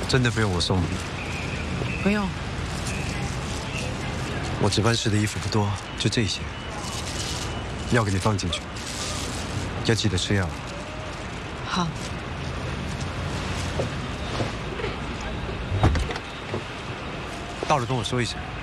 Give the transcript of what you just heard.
真的不用我送你？ 不用。 我值班时的衣服不多，就这些，药给你放进去，要记得吃药。 好。 到了跟我说一声。